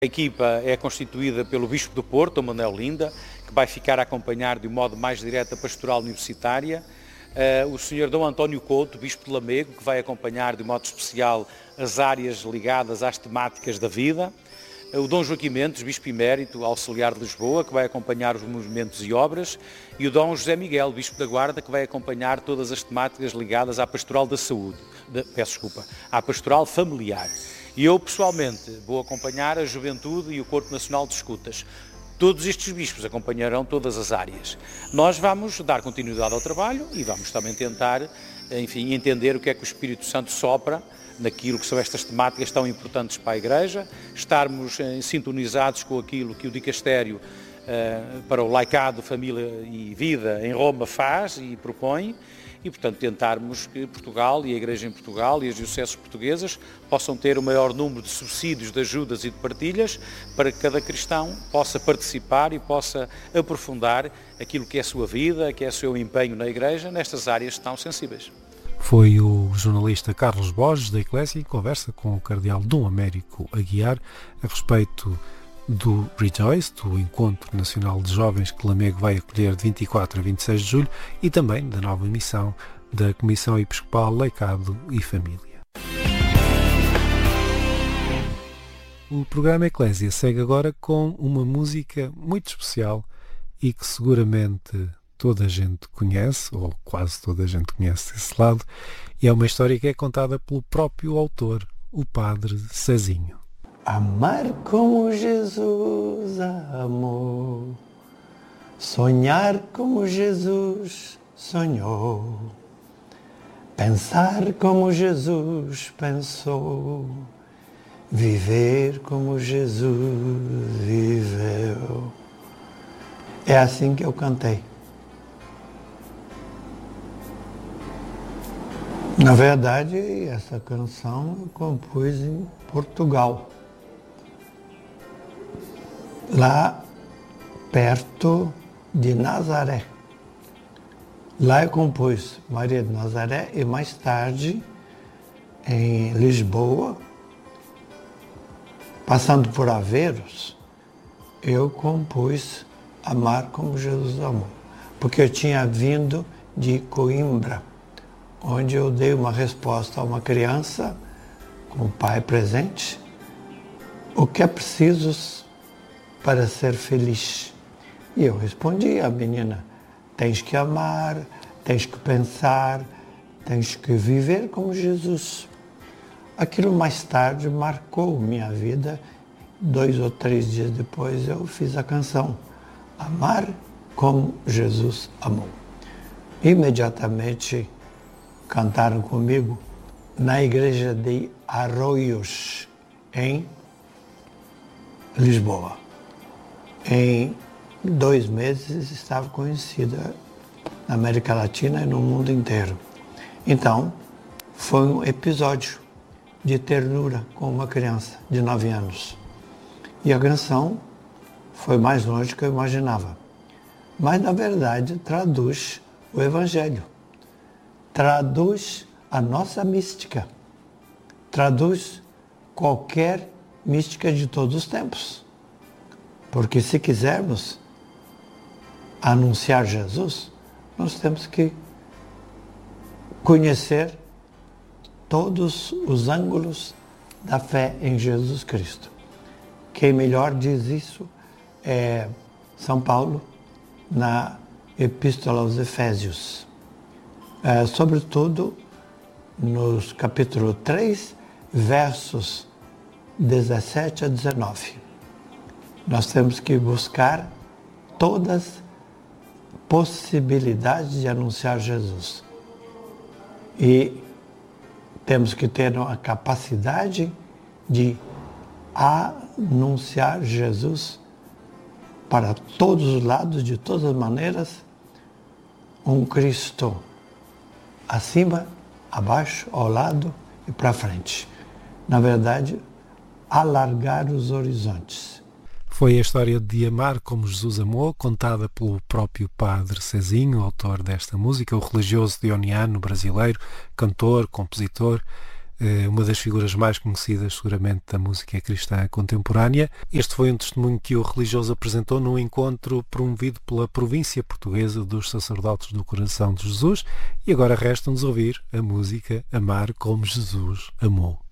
A equipa é constituída pelo Bispo do Porto, Manuel Linda, que vai ficar a acompanhar de um modo mais direto a pastoral universitária, o Sr. Dom António Couto, Bispo de Lamego, que vai acompanhar de modo especial as áreas ligadas às temáticas da vida, o Dom Joaquim Mendes, Bispo Emérito, auxiliar de Lisboa, que vai acompanhar os movimentos e obras, e o Dom José Miguel, Bispo da Guarda, que vai acompanhar todas as temáticas ligadas à pastoral da saúde, à pastoral familiar. E eu, pessoalmente, vou acompanhar a juventude e o Corpo Nacional de Escutas. Todos estes bispos acompanharão todas as áreas. Nós vamos dar continuidade ao trabalho e vamos também tentar, enfim, entender o que é que o Espírito Santo sopra naquilo que são estas temáticas tão importantes para a Igreja, estarmos sintonizados com aquilo que o Dicastério para o laicado, família e vida em Roma faz e propõe, e, portanto, tentarmos que Portugal e a Igreja em Portugal e as dioceses portuguesas possam ter o maior número de subsídios, de ajudas e de partilhas para que cada cristão possa participar e possa aprofundar aquilo que é a sua vida, que é o seu empenho na Igreja, nestas áreas tão sensíveis. Foi o jornalista Carlos Borges, da Eclésia, em conversa com o cardeal Dom Américo Aguiar a respeito do Rejoice, do Encontro Nacional de Jovens que Lamego vai acolher de 24 a 26 de julho, e também da nova missão da Comissão Episcopal Laicado e Família. O programa Eclésia segue agora com uma música muito especial e que seguramente toda a gente conhece, ou quase toda a gente conhece esse lado, e é uma história que é contada pelo próprio autor, o Padre Cezinho. Amar como Jesus amou, sonhar como Jesus sonhou, pensar como Jesus pensou, viver como Jesus viveu. É assim que eu cantei. Na verdade, essa canção eu compus em Portugal, lá perto de Nazaré. Lá eu compus Maria de Nazaré e mais tarde em Lisboa, passando por Aveiros, eu compus Amar como Jesus amou, porque eu tinha vindo de Coimbra, onde eu dei uma resposta a uma criança com o pai presente, o que é preciso para ser feliz. E eu respondi à menina, tens que amar, tens que pensar, tens que viver como Jesus. Aquilo mais tarde marcou minha vida. 2 ou 3 dias depois eu fiz a canção Amar como Jesus amou. Imediatamente cantaram comigo na igreja de Arroios, em Lisboa. Em 2 meses estava conhecida na América Latina e no mundo inteiro. Então, foi um episódio de ternura com uma criança de 9 anos. E a canção foi mais longe do que eu imaginava. Mas, na verdade, traduz o Evangelho. Traduz a nossa mística. Traduz qualquer mística de todos os tempos. Porque se quisermos anunciar Jesus, nós temos que conhecer todos os ângulos da fé em Jesus Cristo. Quem melhor diz isso é São Paulo, na Epístola aos Efésios. Sobretudo nos capítulo 3, versos 17 a 19. Nós temos que buscar todas as possibilidades de anunciar Jesus. E temos que ter a capacidade de anunciar Jesus para todos os lados, de todas as maneiras, um Cristo acima, abaixo, ao lado e para frente. Na verdade, alargar os horizontes. Foi a história de Amar como Jesus amou, contada pelo próprio Padre Cezinho, autor desta música, o religioso dioniano brasileiro, cantor, compositor, uma das figuras mais conhecidas seguramente da música cristã contemporânea. Este foi um testemunho que o religioso apresentou num encontro promovido pela província portuguesa dos Sacerdotes do Coração de Jesus, e agora resta-nos ouvir a música Amar como Jesus Amou.